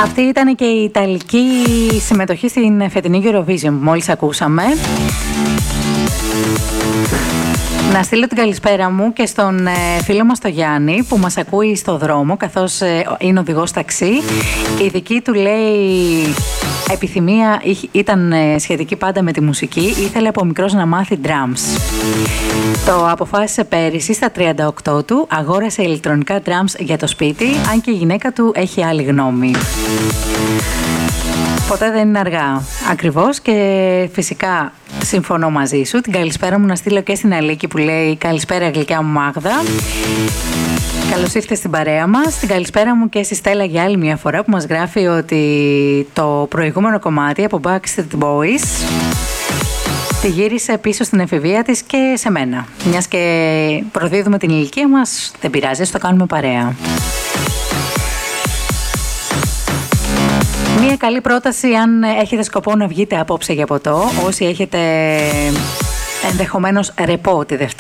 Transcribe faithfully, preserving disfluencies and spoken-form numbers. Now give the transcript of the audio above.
Αυτή ήταν και η ιταλική συμμετοχή στην φετινή Eurovision που μόλις ακούσαμε. Να στείλω την καλησπέρα μου και στον φίλο μας τον Γιάννη που μας ακούει στο δρόμο καθώς είναι οδηγός ταξί. Η δική του, λέει, επιθυμία ήταν σχετική πάντα με τη μουσική. Ήθελε από μικρός να μάθει drums. Το αποφάσισε πέρυσι στα τριάντα οκτώ του, αγόρασε ηλεκτρονικά drums για το σπίτι, αν και η γυναίκα του έχει άλλη γνώμη. Ποτέ δεν είναι αργά. Ακριβώς, και φυσικά συμφωνώ μαζί σου. Την καλησπέρα μου να στείλω και στην Αλίκη που λέει καλησπέρα γλυκιά μου Μάγδα. Καλώς ήρθες στην παρέα μας. Την καλησπέρα μου και στη Στέλλα για άλλη μια φορά που μας γράφει ότι το προηγούμενο κομμάτι από Backstreet Boys τη γύρισε πίσω στην εφηβεία της και σε μένα. Μιας και προδίδουμε την ηλικία μας, δεν πειράζει, το κάνουμε παρέα. Μία καλή πρόταση αν έχετε σκοπό να βγείτε απόψε για ποτό, όσοι έχετε ενδεχομένως ρεπό τη Δευτέρα.